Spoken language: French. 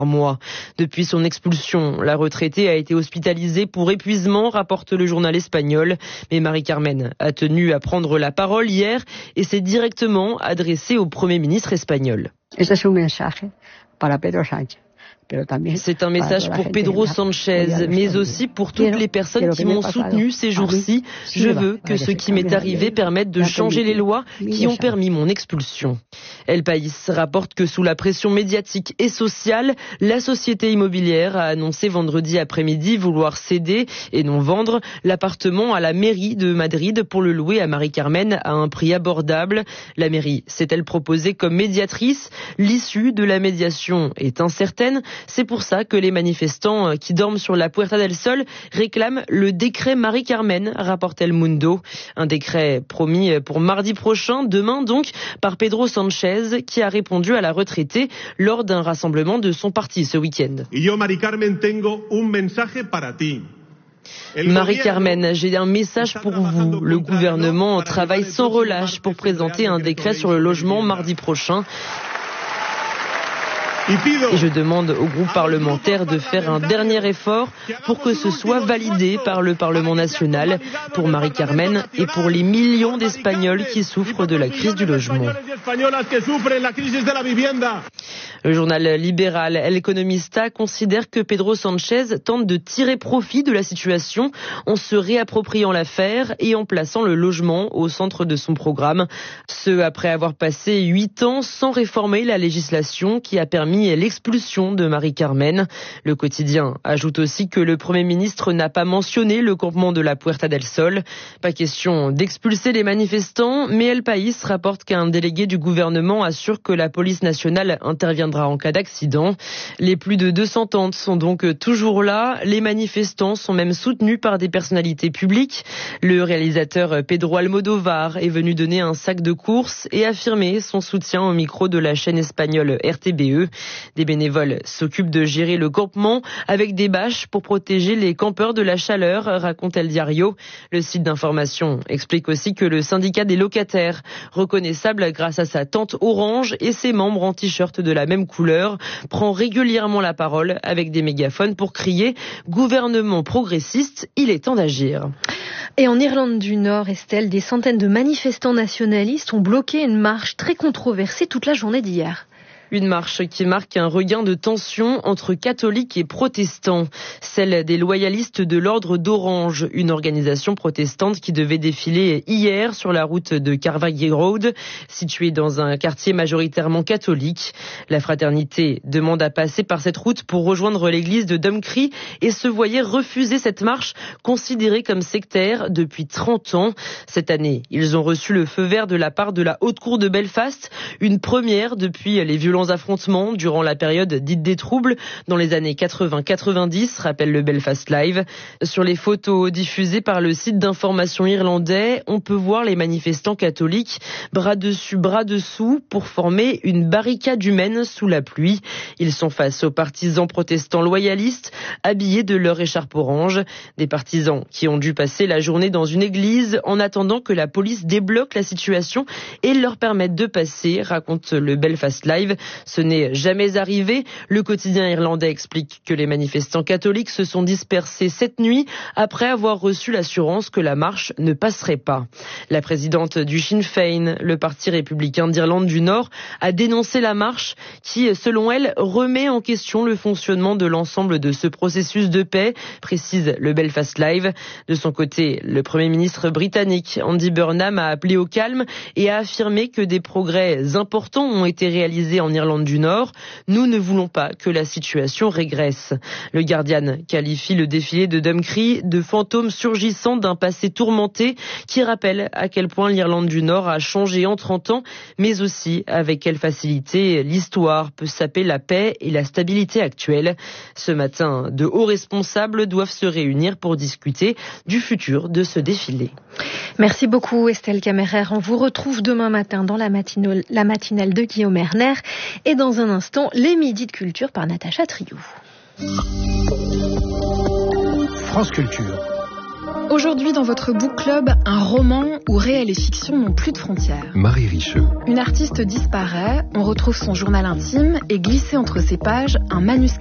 mois. Depuis son expulsion, la retraitée a été hospitalisée pour épuisement, rapporte le journal espagnol. Mais Mari-Carmen a tenu à prendre la parole hier et s'est directement adressée au Premier ministre espagnol. C'est un message pour Pedro Sánchez, mais aussi pour toutes les personnes qui m'ont soutenu ces jours-ci. Je veux que ce qui m'est arrivé permette de changer les lois qui ont permis mon expulsion. El País rapporte que sous la pression médiatique et sociale, la société immobilière a annoncé vendredi après-midi vouloir céder et non vendre l'appartement à la mairie de Madrid pour le louer à Mari-Carmen à un prix abordable. La mairie s'est-elle proposée comme médiatrice? L'issue de la médiation est incertaine. C'est pour ça que les manifestants qui dorment sur la Puerta del Sol réclament le décret Mari-Carmen, rapporte El Mundo. Un décret promis pour mardi prochain, demain donc, par Pedro Sánchez, qui a répondu à la retraitée lors d'un rassemblement de son parti ce week-end. Mari-Carmen, j'ai un message pour vous. Le gouvernement travaille sans relâche pour présenter un décret sur le logement mardi prochain. Et je demande au groupe parlementaire de faire un dernier effort pour que ce soit validé par le Parlement national pour Mari-Carmen et pour les millions d'Espagnols qui souffrent de la crise du logement. Le journal libéral El Economista considère que Pedro Sánchez tente de tirer profit de la situation en se réappropriant l'affaire et en plaçant le logement au centre de son programme. Ce après avoir passé 8 ans sans réformer la législation qui a permis l'expulsion de Mari-Carmen. Le quotidien ajoute aussi que le Premier ministre n'a pas mentionné le campement de la Puerta del Sol. Pas question d'expulser les manifestants, mais El País rapporte qu'un délégué du gouvernement assure que la police nationale interviendra en cas d'accident. Les plus de 200 tentes sont donc toujours là. Les manifestants sont même soutenus par des personnalités publiques. Le réalisateur Pedro Almodóvar est venu donner un sac de courses et affirmer son soutien au micro de la chaîne espagnole RTBE. Des bénévoles s'occupent de gérer le campement avec des bâches pour protéger les campeurs de la chaleur, raconte El Diario. Le site d'information explique aussi que le syndicat des locataires, reconnaissable grâce à sa tente orange et ses membres en t-shirt de la même couleur, prend régulièrement la parole avec des mégaphones pour crier « Gouvernement progressiste, il est temps d'agir ». Et en Irlande du Nord, Estelle, des centaines de manifestants nationalistes ont bloqué une marche très controversée toute la journée d'hier. Une marche qui marque un regain de tension entre catholiques et protestants. Celle des loyalistes de l'Ordre d'Orange, une organisation protestante qui devait défiler hier sur la route de Carvaghy Road, située dans un quartier majoritairement catholique. La fraternité demande à passer par cette route pour rejoindre l'église de Dumcries et se voyait refuser cette marche considérée comme sectaire depuis 30 ans. Cette année, ils ont reçu le feu vert de la part de la Haute Cour de Belfast, une première depuis les violences affrontements durant la période dite des troubles dans les années 80-90, rappelle le Belfast Live. Sur les photos diffusées par le site d'information irlandais, on peut voir les manifestants catholiques bras dessus, bras dessous pour former une barricade humaine sous la pluie. Ils sont face aux partisans protestants loyalistes habillés de leur écharpe orange. Des partisans qui ont dû passer la journée dans une église en attendant que la police débloque la situation et leur permette de passer, raconte le Belfast Live. Ce n'est jamais arrivé. Le quotidien irlandais explique que les manifestants catholiques se sont dispersés cette nuit après avoir reçu l'assurance que la marche ne passerait pas. La présidente du Sinn Féin, le parti républicain d'Irlande du Nord, a dénoncé la marche qui, selon elle, remet en question le fonctionnement de l'ensemble de ce processus de paix, précise le Belfast Live. De son côté, le Premier ministre britannique Andy Burnham a appelé au calme et a affirmé que des progrès importants ont été réalisés en Irlande du Nord. Nous ne voulons pas que la situation régresse. Le Guardian qualifie le défilé de Dumcries de fantôme surgissant d'un passé tourmenté qui rappelle à quel point l'Irlande du Nord a changé en 30 ans, mais aussi avec quelle facilité l'histoire peut saper la paix et la stabilité actuelle. Ce matin, de hauts responsables doivent se réunir pour discuter du futur de ce défilé. Merci beaucoup Estelle Kammerer. On vous retrouve demain matin dans la matinale de Guillaume Erner et dans un instant les Midis de Culture par Natacha Triou. France Culture. Aujourd'hui, dans votre book club, un roman où réel et fiction n'ont plus de frontières. Marie Richeux. Une artiste disparaît, on retrouve son journal intime et glissé entre ses pages, un manuscrit